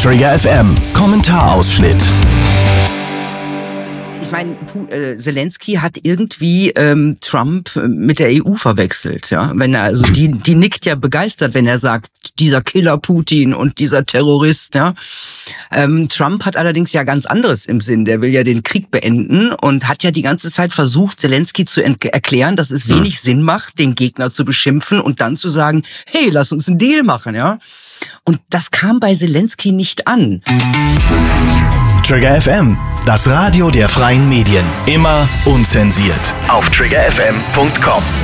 Trigger FM Kommentarausschnitt. Ich meine, Zelensky hat irgendwie Trump mit der EU verwechselt, ja. Wenn er, also die nickt ja begeistert, wenn er sagt, dieser Killer Putin und dieser Terrorist, ja. Trump hat allerdings ja ganz anderes im Sinn. Der will ja den Krieg beenden und hat ja die ganze Zeit versucht, Zelensky zu erklären, dass es wenig Sinn macht, den Gegner zu beschimpfen und dann zu sagen, hey, lass uns einen Deal machen, ja. Und das kam bei Zelensky nicht an. Trigger FM, das Radio der freien Medien. Immer unzensiert. Auf triggerfm.com.